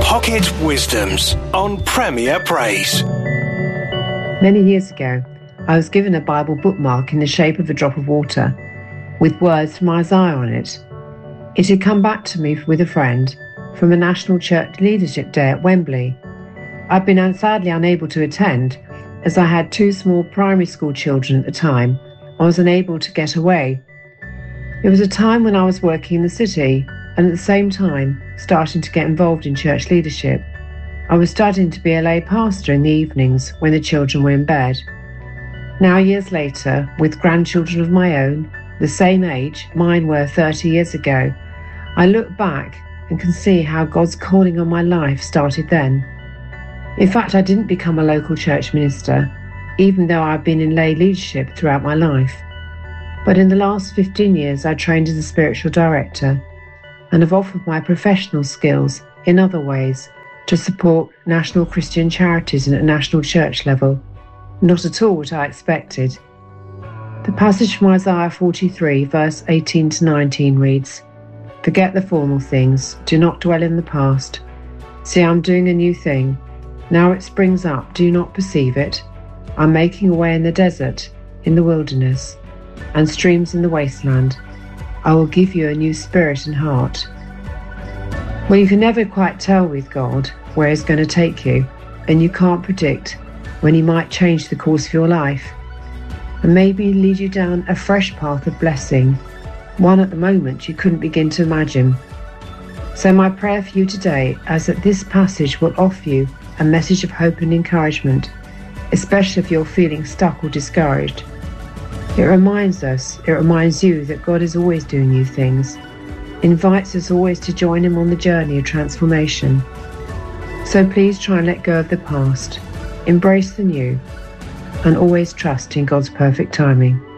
Pocket Wisdoms on Premier Praise. Many years ago, I was given a Bible bookmark in the shape of a drop of water with words from Isaiah on it. It had come back to me with a friend from a National Church Leadership Day at Wembley. I'd been sadly unable to attend as I had 2 small primary school children at the time. I was unable to get away. It was a time when I was working in the city and at the same time starting to get involved in church leadership. I was studying to be a lay pastor in the evenings when the children were in bed. Now, years later, with grandchildren of my own, the same age mine were 30 years ago, I look back and can see how God's calling on my life started then. In fact, I didn't become a local church minister, even though I've been in lay leadership throughout my life. But in the last 15 years, I trained as a spiritual director and have offered my professional skills in other ways to support national Christian charities and at national church level. Not at all what I expected. The passage from Isaiah 43, verse 18 to 19 reads, "Forget the former things, do not dwell in the past. See, I'm doing a new thing. Now it springs up, do you not perceive it? I'm making a way in the desert, in the wilderness, and streams in the wasteland. I will give you a new spirit and heart." Well, you can never quite tell with God where He's going to take you, and you can't predict when He might change the course of your life, and maybe lead you down a fresh path of blessing, one at the moment you couldn't begin to imagine. So my prayer for you today is that this passage will offer you a message of hope and encouragement, especially if you're feeling stuck or discouraged. It reminds you that God is always doing new things, invites us always to join Him on the journey of transformation. So please try and let go of the past, embrace the new, and always trust in God's perfect timing.